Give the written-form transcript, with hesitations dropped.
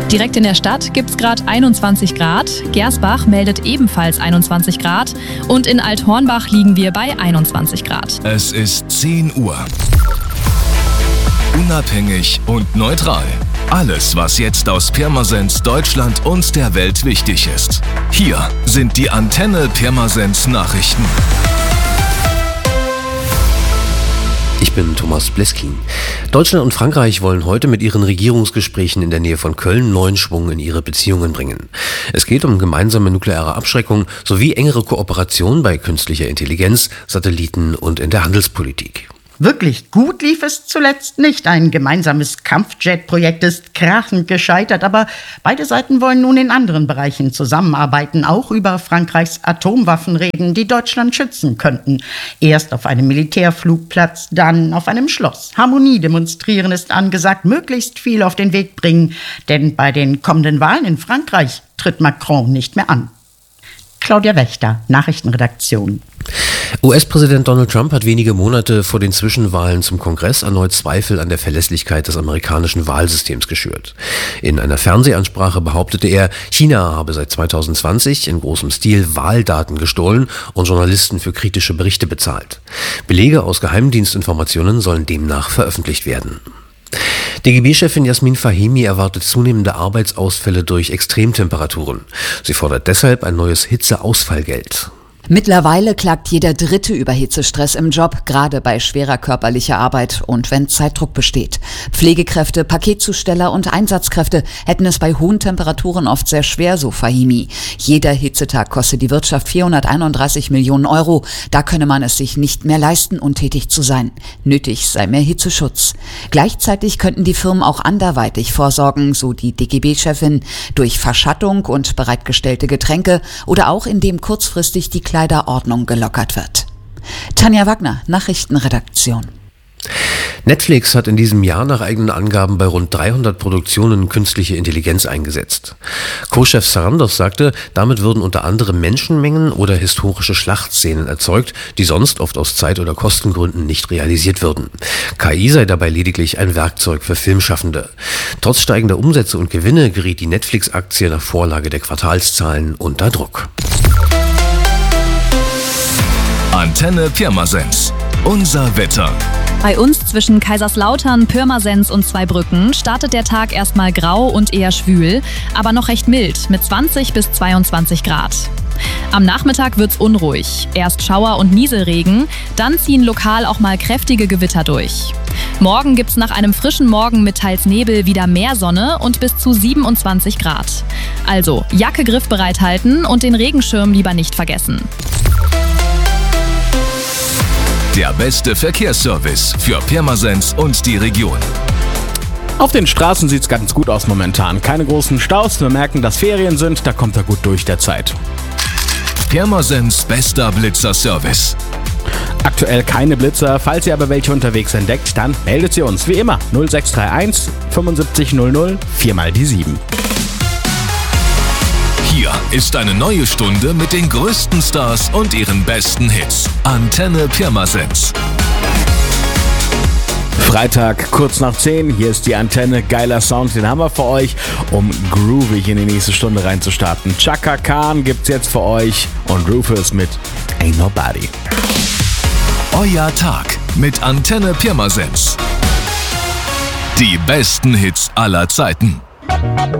Direkt in der Stadt gibt es gerade 21 Grad, Gersbach meldet ebenfalls 21 Grad und in Althornbach liegen wir bei 21 Grad. Es ist 10 Uhr. Unabhängig und neutral. Alles, was jetzt aus Pirmasens, Deutschland und der Welt wichtig ist. Hier sind die Antenne Pirmasens Nachrichten. Ich bin Thomas Bleskin. Deutschland und Frankreich wollen heute mit ihren Regierungsgesprächen in der Nähe von Köln neuen Schwung in ihre Beziehungen bringen. Es geht um gemeinsame nukleare Abschreckung sowie engere Kooperation bei künstlicher Intelligenz, Satelliten und in der Handelspolitik. Wirklich gut lief es zuletzt nicht. Ein gemeinsames Kampfjet-Projekt ist krachend gescheitert, aber beide Seiten wollen nun in anderen Bereichen zusammenarbeiten, auch über Frankreichs Atomwaffen reden, die Deutschland schützen könnten. Erst auf einem Militärflugplatz, dann auf einem Schloss. Harmonie demonstrieren ist angesagt, möglichst viel auf den Weg bringen, denn bei den kommenden Wahlen in Frankreich tritt Macron nicht mehr an. Claudia Wächter, Nachrichtenredaktion. US-Präsident Donald Trump hat wenige Monate vor den Zwischenwahlen zum Kongress erneut Zweifel an der Verlässlichkeit des amerikanischen Wahlsystems geschürt. In einer Fernsehansprache behauptete er, China habe seit 2020 in großem Stil Wahldaten gestohlen und Journalisten für kritische Berichte bezahlt. Belege aus Geheimdienstinformationen sollen demnach veröffentlicht werden. DGB-Chefin Yasmin Fahimi erwartet zunehmende Arbeitsausfälle durch Extremtemperaturen. Sie fordert deshalb ein neues Hitzeausfallgeld. Mittlerweile klagt jeder Dritte über Hitzestress im Job, gerade bei schwerer körperlicher Arbeit und wenn Zeitdruck besteht. Pflegekräfte, Paketzusteller und Einsatzkräfte hätten es bei hohen Temperaturen oft sehr schwer, so Fahimi. Jeder Hitzetag kostet die Wirtschaft 431 Millionen Euro. Da könne man es sich nicht mehr leisten, untätig zu sein. Nötig sei mehr Hitzeschutz. Gleichzeitig könnten die Firmen auch anderweitig vorsorgen, so die DGB-Chefin, durch Verschattung und bereitgestellte Getränke oder auch indem kurzfristig die Kleiderordnung gelockert wird. Tanja Wagner, Nachrichtenredaktion. Netflix hat in diesem Jahr nach eigenen Angaben bei rund 300 Produktionen künstliche Intelligenz eingesetzt. Co-Chef Sarandos sagte, damit würden unter anderem Menschenmengen oder historische Schlachtszenen erzeugt, die sonst oft aus Zeit- oder Kostengründen nicht realisiert würden. KI sei dabei lediglich ein Werkzeug für Filmschaffende. Trotz steigender Umsätze und Gewinne geriet die Netflix-Aktie nach Vorlage der Quartalszahlen unter Druck. Antenne Pirmasens. Unser Wetter. Bei uns zwischen Kaiserslautern, Pirmasens und Zweibrücken startet der Tag erstmal grau und eher schwül, aber noch recht mild mit 20 bis 22 Grad. Am Nachmittag wird's unruhig. Erst Schauer und Nieselregen, dann ziehen lokal auch mal kräftige Gewitter durch. Morgen gibt's nach einem frischen Morgen mit teils Nebel wieder mehr Sonne und bis zu 27 Grad. Also Jacke griffbereit halten und den Regenschirm lieber nicht vergessen. Der beste Verkehrsservice für Pirmasens und die Region. Auf den Straßen sieht's ganz gut aus momentan. Keine großen Staus, wir merken, dass Ferien sind, da kommt er gut durch der Zeit. Pirmasens bester Blitzer-Service. Aktuell keine Blitzer, falls ihr aber welche unterwegs entdeckt, dann meldet sie uns wie immer 0631 75 00 4 mal die 7. Hier ist eine neue Stunde mit den größten Stars und ihren besten Hits. Antenne Pirmasens. Freitag, kurz nach 10, hier ist die Antenne, geiler Sound, den haben wir für euch, um groovig in die nächste Stunde reinzustarten. Chaka Khan gibt's jetzt für euch und Rufus mit Ain't Nobody. Euer Tag mit Antenne Pirmasens. Die besten Hits aller Zeiten.